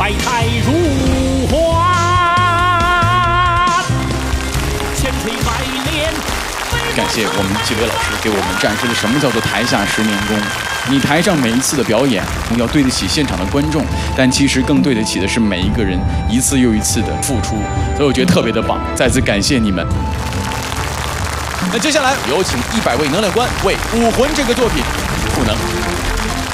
怀才如画，千锤百炼。 感谢我们几位老师给我们展示了什么叫做台下10年功。你台上每一次的表演要对得起现场的观众，但其实更对得起的是每一个人一次又一次的付出，所以我觉得特别的棒，再次感谢你们。那接下来有请100位能量官为《武魂》这个作品赋能。